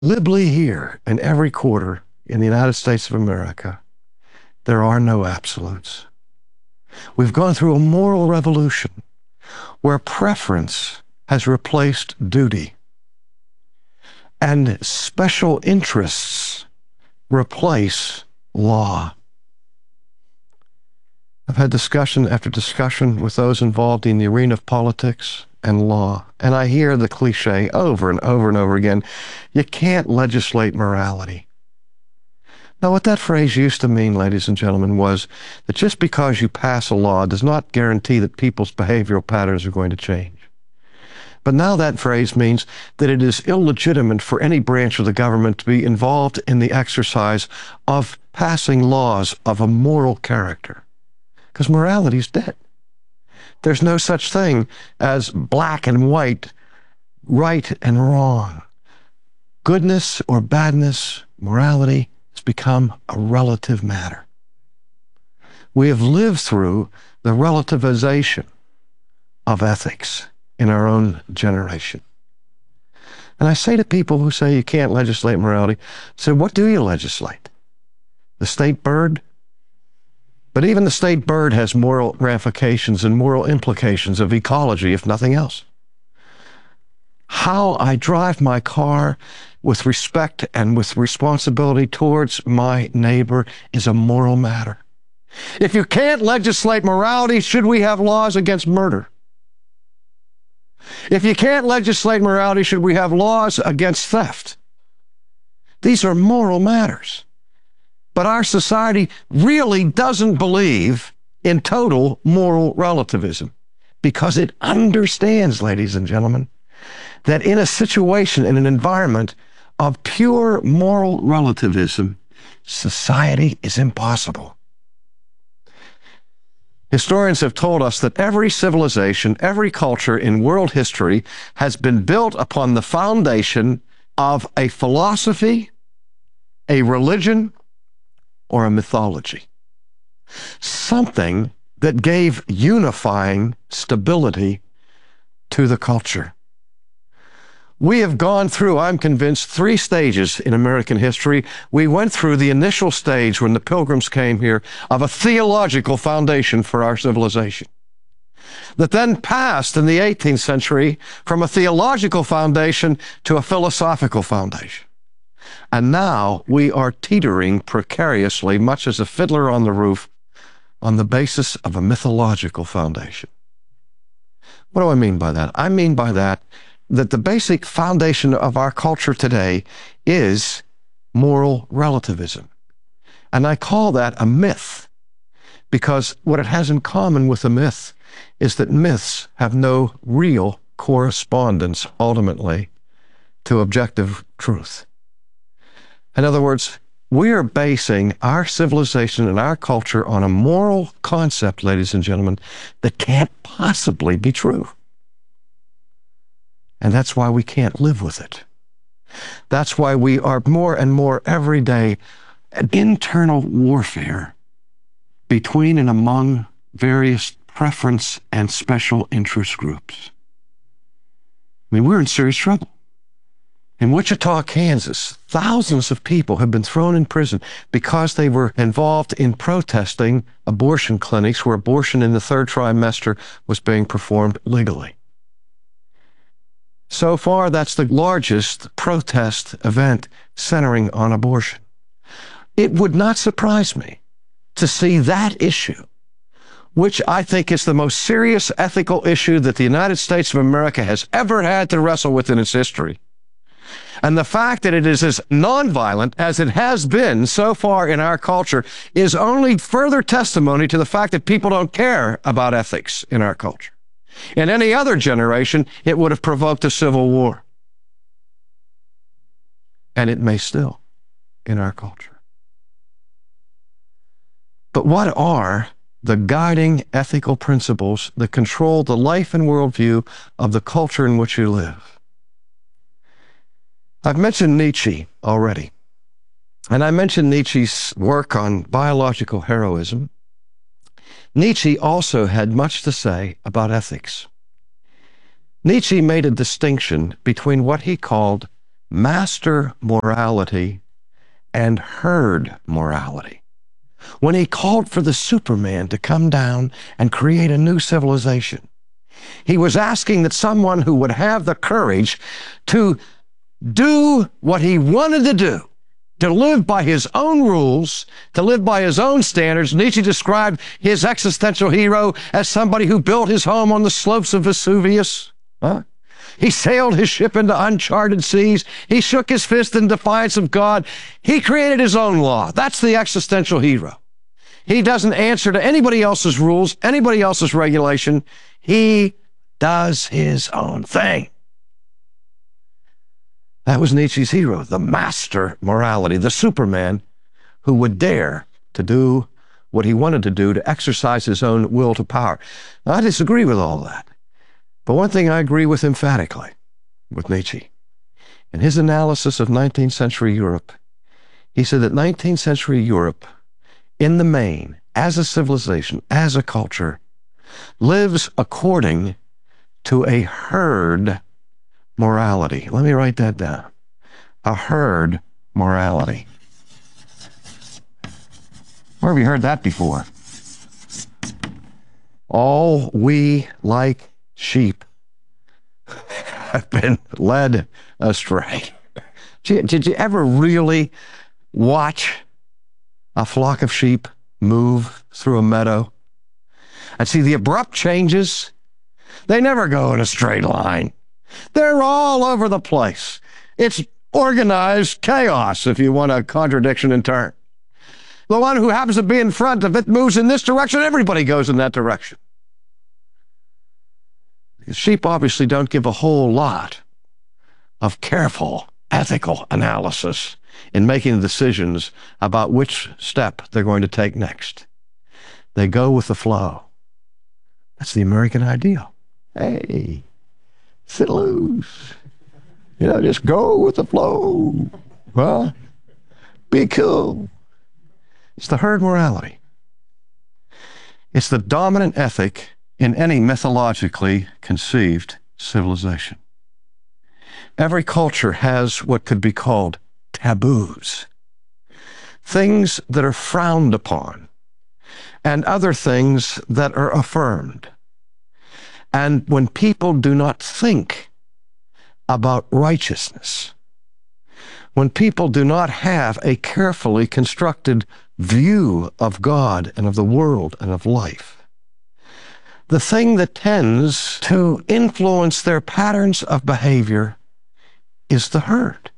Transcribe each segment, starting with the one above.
Libly here in every quarter in the United States of America, there are no absolutes. We've gone through a moral revolution where preference has replaced duty and special interests replace law. I've had discussion after discussion with those involved in the arena of politics and law, and I hear the cliche over and over and over again, you can't legislate morality. Now, what that phrase used to mean, ladies and gentlemen, was that just because you pass a law does not guarantee that people's behavioral patterns are going to change. But now that phrase means that it is illegitimate for any branch of the government to be involved in the exercise of passing laws of a moral character, because morality is dead. There's no such thing as black and white, right and wrong. Goodness or badness, morality has become a relative matter. We have lived through the relativization of ethics in our own generation. And I say to people who say you can't legislate morality, so what do you legislate? The state bird? But even the state bird has moral ramifications and moral implications of ecology, if nothing else. How I drive my car with respect and with responsibility towards my neighbor is a moral matter. If you can't legislate morality, should we have laws against murder? If you can't legislate morality, should we have laws against theft? These are moral matters. But our society really doesn't believe in total moral relativism because it understands, ladies and gentlemen, that in a situation, in an environment of pure moral relativism, society is impossible. Historians have told us that every civilization, every culture in world history has been built upon the foundation of a philosophy, a religion, or a mythology. Something that gave unifying stability to the culture. We have gone through, I'm convinced, 3 stages in American history. We went through the initial stage when the Pilgrims came here of a theological foundation for our civilization, that then passed in the 18th century from a theological foundation to a philosophical foundation. And now we are teetering precariously, much as a fiddler on the roof, on the basis of a mythological foundation. What do I mean by that? I mean by that the basic foundation of our culture today is moral relativism. And I call that a myth, because what it has in common with a myth is that myths have no real correspondence, ultimately, to objective truth. In other words, we are basing our civilization and our culture on a moral concept, ladies and gentlemen, that can't possibly be true. And that's why we can't live with it. That's why we are more and more every day an internal warfare between and among various preference and special interest groups. I mean, we're in serious trouble. In Wichita, Kansas, thousands of people have been thrown in prison because they were involved in protesting abortion clinics where abortion in the 3rd trimester was being performed legally. So far, that's the largest protest event centering on abortion. It would not surprise me to see that issue, which I think is the most serious ethical issue that the United States of America has ever had to wrestle with in its history. And the fact that it is as nonviolent as it has been so far in our culture is only further testimony to the fact that people don't care about ethics in our culture. In any other generation, it would have provoked a civil war. And it may still in our culture. But what are the guiding ethical principles that control the life and worldview of the culture in which you live? I've mentioned Nietzsche already, and I mentioned Nietzsche's work on biological heroism. Nietzsche also had much to say about ethics. Nietzsche made a distinction between what he called master morality and herd morality. When he called for the Superman to come down and create a new civilization, he was asking that someone who would have the courage to do what he wanted to do, to live by his own rules, to live by his own standards. Nietzsche described his existential hero as somebody who built his home on the slopes of Vesuvius. He sailed his ship into uncharted seas. He shook his fist in defiance of God. He created his own law. That's the existential hero. He doesn't answer to anybody else's rules, anybody else's regulation. He does his own thing. That was Nietzsche's hero, the master morality, the Superman who would dare to do what he wanted to do, to exercise his own will to power. Now, I disagree with all that. But one thing I agree with emphatically with Nietzsche. In his analysis of 19th century Europe, he said that 19th century Europe, in the main, as a civilization, as a culture, lives according to a herd morality. Let me write that down. A herd morality. Where have you heard that before? All we, like sheep, have been led astray. Did you ever really watch a flock of sheep move through a meadow and see the abrupt changes? They never go in a straight line. They're all over the place. It's organized chaos, if you want a contradiction in turn. The one who happens to be in front, if it moves in this direction, everybody goes in that direction. Sheep obviously don't give a whole lot of careful, ethical analysis in making decisions about which step they're going to take next. They go with the flow. That's the American ideal. Hey, sit loose. Just go with the flow. Well, be cool. It's the herd morality. It's the dominant ethic in any mythologically conceived civilization. Every culture has what could be called taboos, things that are frowned upon, and other things that are affirmed. And when people do not think about righteousness, when people do not have a carefully constructed view of God and of the world and of life, the thing that tends to influence their patterns of behavior is the herd.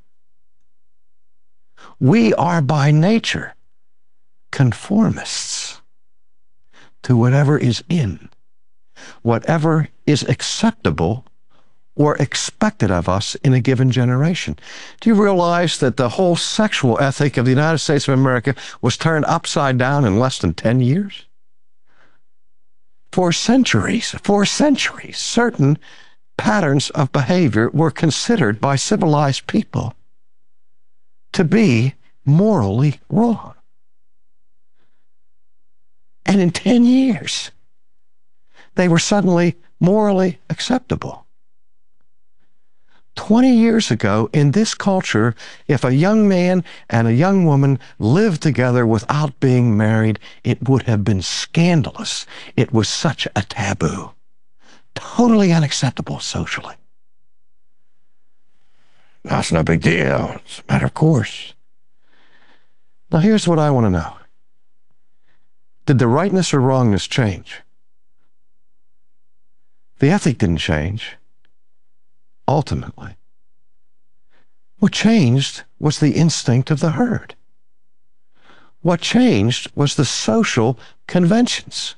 We are by nature conformists to whatever is in, whatever is acceptable or expected of us in a given generation. Do you realize that the whole sexual ethic of the United States of America was turned upside down in less than 10 years? For centuries, certain patterns of behavior were considered by civilized people to be morally wrong. And in 10 years, they were suddenly morally acceptable. 20 years ago, in this culture, if a young man and a young woman lived together without being married, it would have been scandalous. It was such a taboo. Totally unacceptable socially. That's no big deal. It's a matter of course. Now, here's what I want to know. Did the rightness or wrongness change? The ethic didn't change. Ultimately, what changed was the instinct of the herd. What changed was the social conventions.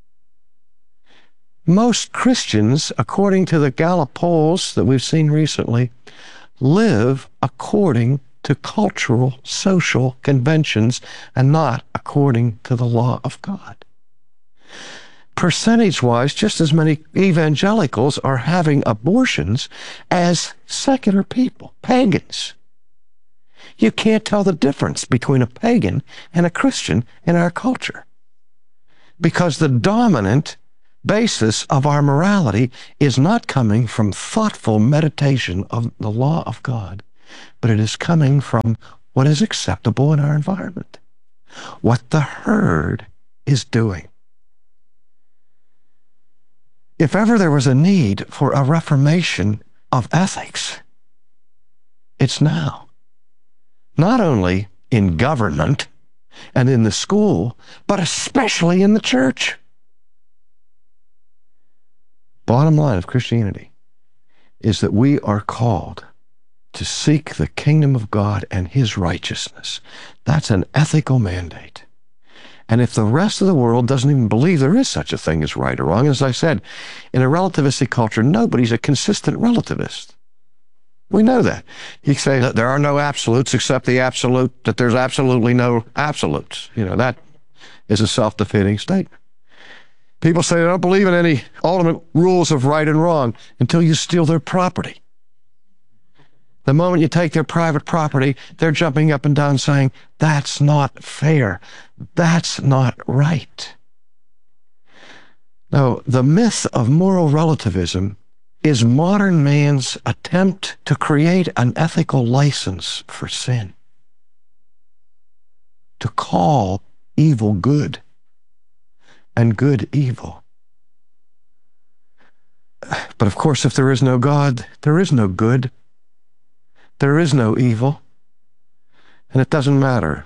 Most Christians, according to the Gallup polls that we've seen recently, live according to cultural, social conventions and not according to the law of God. Percentage-wise, just as many evangelicals are having abortions as secular people, pagans. You can't tell the difference between a pagan and a Christian in our culture, because the dominant basis of our morality is not coming from thoughtful meditation of the law of God. but it is coming from what is acceptable in our environment, what the herd is doing. If ever there was a need for a reformation of ethics, it's now. Not only in government and in the school, but especially in the church. Bottom line of Christianity is that we are called to seek the kingdom of God and his righteousness. That's an ethical mandate. And if the rest of the world doesn't even believe there is such a thing as right or wrong, as I said, in a relativistic culture, nobody's a consistent relativist. We know that. You say that there are no absolutes except the absolute, that there's absolutely no absolutes. That is a self-defeating statement. People say they don't believe in any ultimate rules of right and wrong until you steal their property. The moment you take their private property, they're jumping up and down saying, that's not fair. That's not right. Now, the myth of moral relativism is modern man's attempt to create an ethical license for sin, to call evil good and good evil. But of course, if there is no God, there is no good. There is no evil, and it doesn't matter.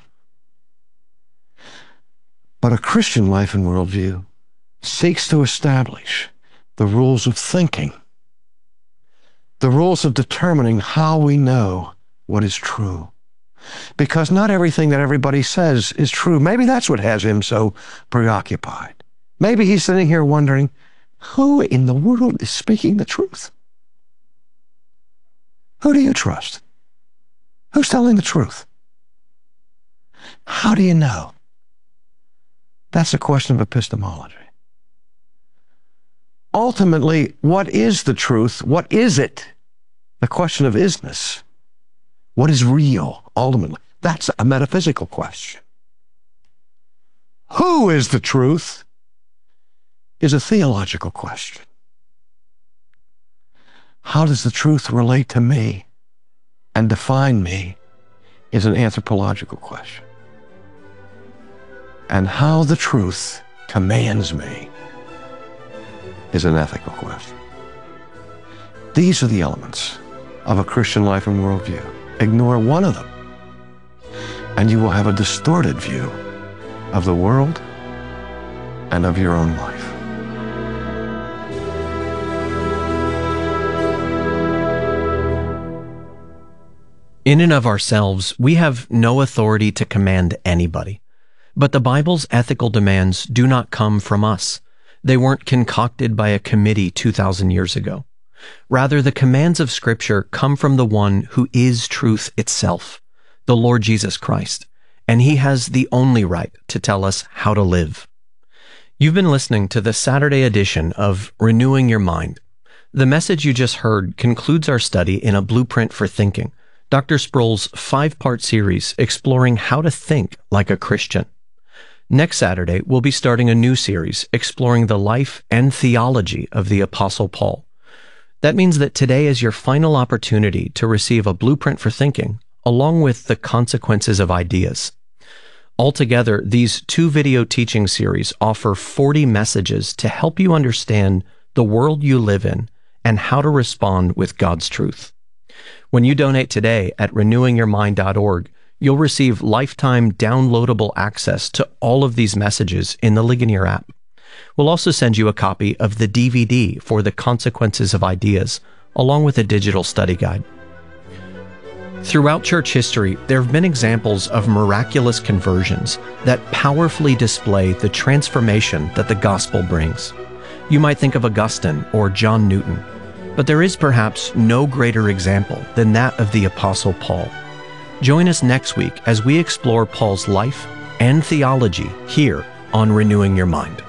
But a Christian life and worldview seeks to establish the rules of thinking, the rules of determining how we know what is true. Because not everything that everybody says is true. Maybe that's what has him so preoccupied. Maybe he's sitting here wondering, who in the world is speaking the truth? Who do you trust? Who's telling the truth? How do you know? That's a question of epistemology. Ultimately, what is the truth? What is it? The question of isness. What is real, ultimately? That's a metaphysical question. Who is the truth is a theological question. How does the truth relate to me and define me is an anthropological question. And how the truth commands me is an ethical question. These are the elements of a Christian life and worldview. Ignore one of them, and you will have a distorted view of the world and of your own life. In and of ourselves, we have no authority to command anybody. But the Bible's ethical demands do not come from us. They weren't concocted by a committee 2,000 years ago. Rather, the commands of Scripture come from the one who is truth itself, the Lord Jesus Christ, and he has the only right to tell us how to live. You've been listening to the Saturday edition of Renewing Your Mind. The message you just heard concludes our study in A Blueprint for Thinking, Dr. Sproul's 5-part series exploring how to think like a Christian. Next Saturday, we'll be starting a new series exploring the life and theology of the Apostle Paul. That means that today is your final opportunity to receive a blueprint for thinking, along with the consequences of ideas. Altogether, these 2 video teaching series offer 40 messages to help you understand the world you live in and how to respond with God's truth. When you donate today at renewingyourmind.org, you'll receive lifetime downloadable access to all of these messages in the Ligonier app. We'll also send you a copy of the DVD for the consequences of ideas, along with a digital study guide. Throughout church history, there have been examples of miraculous conversions that powerfully display the transformation that the gospel brings. You might think of Augustine or John Newton, but there is perhaps no greater example than that of the Apostle Paul. Join us next week as we explore Paul's life and theology here on Renewing Your Mind.